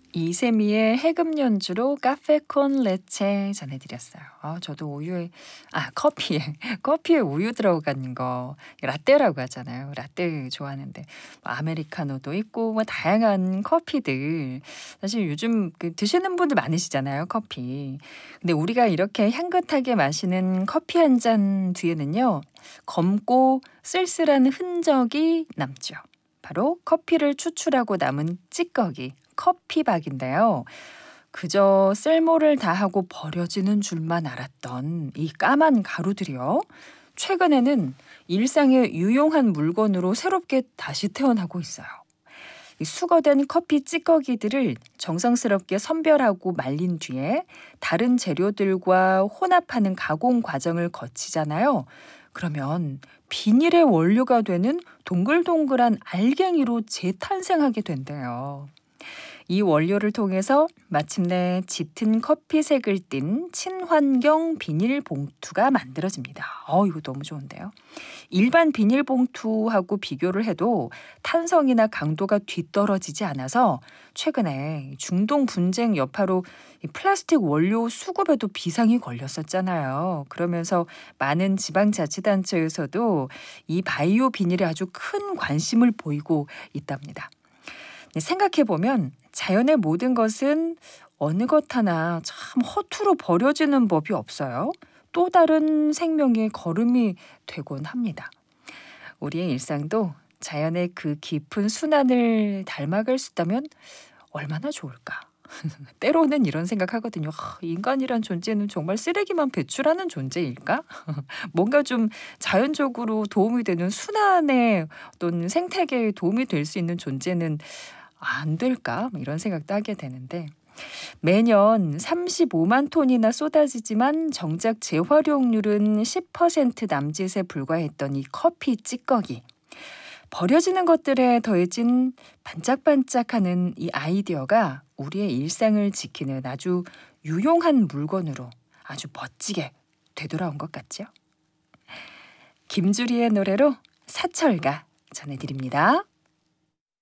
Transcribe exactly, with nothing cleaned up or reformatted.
이세미의 해금 연주로 카페 콘 레체 전해드렸어요. 아, 저도 우유에 아 커피에 커피에 우유 들어간 거 라떼라고 하잖아요. 라떼 좋아하는데 뭐 아메리카노도 있고 뭐 다양한 커피들 사실 요즘 그 드시는 분들 많으시잖아요, 커피. 근데 우리가 이렇게 향긋하게 마시는 커피 한 잔 뒤에는요, 검고 쓸쓸한 흔적이 남죠. 바로 커피를 추출하고 남은 찌꺼기, 커피박인데요. 그저 쓸모를 다하고 버려지는 줄만 알았던 이 까만 가루들이요, 최근에는 일상의 유용한 물건으로 새롭게 다시 태어나고 있어요. 이 수거된 커피 찌꺼기들을 정성스럽게 선별하고 말린 뒤에 다른 재료들과 혼합하는 가공 과정을 거치잖아요. 그러면 비닐의 원료가 되는 동글동글한 알갱이로 재탄생하게 된대요. 이 원료를 통해서 마침내 짙은 커피색을 띤 친환경 비닐봉투가 만들어집니다. 어, 이거 너무 좋은데요. 일반 비닐봉투하고 비교를 해도 탄성이나 강도가 뒤떨어지지 않아서 최근에 중동 분쟁 여파로 이 플라스틱 원료 수급에도 비상이 걸렸었잖아요. 그러면서 많은 지방자치단체에서도 이 바이오 비닐에 아주 큰 관심을 보이고 있답니다. 생각해보면 자연의 모든 것은 어느 것 하나 참 허투루 버려지는 법이 없어요. 또 다른 생명의 걸음이 되곤 합니다. 우리의 일상도 자연의 그 깊은 순환을 닮아갈 수 있다면 얼마나 좋을까. 때로는 이런 생각하거든요. 하, 인간이란 존재는 정말 쓰레기만 배출하는 존재일까? 뭔가 좀 자연적으로 도움이 되는 순환의 어떤 생태계에 도움이 될 수 있는 존재는 안 될까? 뭐 이런 생각도 하게 되는데, 매년 삼십오만 톤이나 쏟아지지만 정작 재활용률은 십 퍼센트 남짓에 불과했던 이 커피 찌꺼기. 버려지는 것들에 더해진 반짝반짝하는 이 아이디어가 우리의 일상을 지키는 아주 유용한 물건으로 아주 멋지게 되돌아온 것 같죠? 김주리의 노래로 사철가 전해드립니다.